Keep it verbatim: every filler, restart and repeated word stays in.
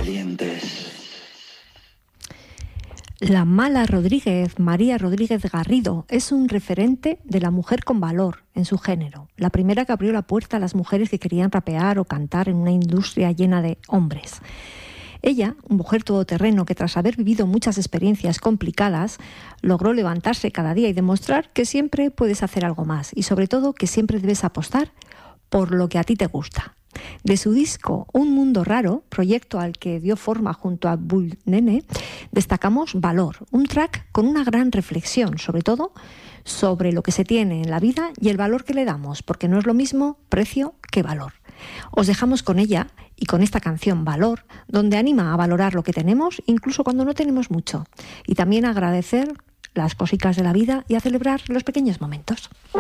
valientes. La Mala Rodríguez, María Rodríguez Garrido, es un referente de la mujer con valor en su género. La primera que abrió la puerta a las mujeres que querían rapear o cantar en una industria llena de hombres. Ella, mujer todoterreno que tras haber vivido muchas experiencias complicadas, logró levantarse cada día y demostrar que siempre puedes hacer algo más y sobre todo que siempre debes apostar por lo que a ti te gusta. De su disco Un Mundo Raro, proyecto al que dio forma junto a Bull Nene, destacamos Valor, un track con una gran reflexión, sobre todo sobre lo que se tiene en la vida y el valor que le damos, porque no es lo mismo precio que valor. Os dejamos con ella y con esta canción Valor, donde anima a valorar lo que tenemos, incluso cuando no tenemos mucho, y también a agradecer las cositas de la vida y a celebrar los pequeños momentos.